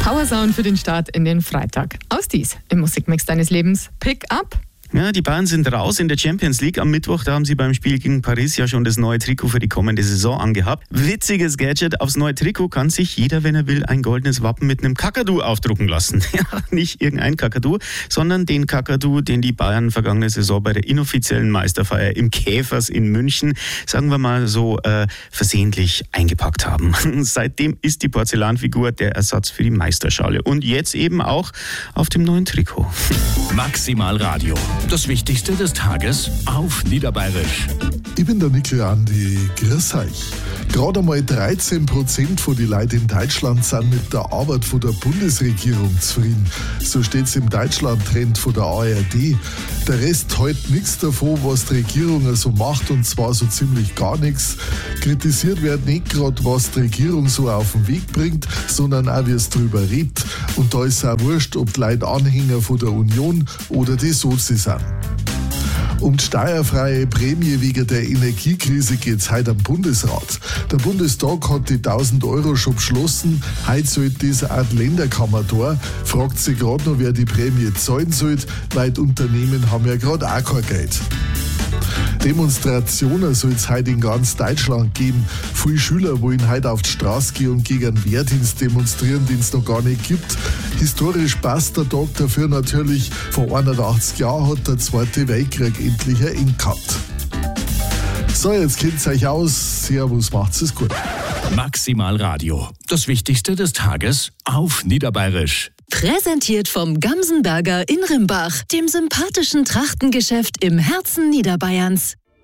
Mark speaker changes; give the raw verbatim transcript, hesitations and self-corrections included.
Speaker 1: Powersound für den Start in den Freitag. Aus dies im Musikmix deines Lebens. Pick up.
Speaker 2: Ja, die Bayern sind raus in der Champions League. Am Mittwoch, da haben sie beim Spiel gegen Paris ja schon das neue Trikot für die kommende Saison angehabt. Witziges Gadget, aufs neue Trikot kann sich jeder, wenn er will, ein goldenes Wappen mit einem Kakadu aufdrucken lassen. Ja, nicht irgendein Kakadu, sondern den Kakadu, den die Bayern vergangene Saison bei der inoffiziellen Meisterfeier im Käfers in München, sagen wir mal so, äh, versehentlich eingepackt haben. Seitdem ist die Porzellanfigur der Ersatz für die Meisterschale. Und jetzt eben auch auf dem neuen Trikot.
Speaker 3: Maximal Radio. Das Wichtigste des Tages auf Niederbayerisch.
Speaker 4: Ich bin der Nickel Andi, grüß euch. Gerade einmal dreizehn Prozent von den Leuten in Deutschland sind mit der Arbeit von der Bundesregierung zufrieden. So steht es im Deutschland-Trend von der A R D. Der Rest hält nichts davon, was die Regierung so macht, und zwar so ziemlich gar nichts. Kritisiert wird nicht gerade, was die Regierung so auf den Weg bringt, sondern auch, wie es drüber redet. Und da ist es auch wurscht, ob die Leute Anhänger von der Union oder die Sozis sind. Um die steuerfreie Prämie wegen der Energiekrise geht es heute am Bundesrat. Der Bundestag hat die tausend Euro schon beschlossen. Heute sollte das auch die Länderkammer tun. Fragt sich gerade noch, wer die Prämie zahlen soll, weil die Unternehmen haben ja gerade auch kein Geld. Demonstrationen soll es heute in ganz Deutschland geben. Viele Schüler wollen heute auf die Straße gehen und gegen einen Wehrdienst demonstrieren, den es noch gar nicht gibt. Historisch passt der Tag dafür natürlich. Vor einundachtzig Jahren hat der Zweite Weltkrieg endlich ein Ende gehabt. So, jetzt kennt ihr euch aus. Servus, macht's es gut.
Speaker 3: Maximal Radio. Das Wichtigste des Tages auf Niederbayerisch.
Speaker 5: Präsentiert vom Gamsenberger in Rimbach, dem sympathischen Trachtengeschäft im Herzen Niederbayerns.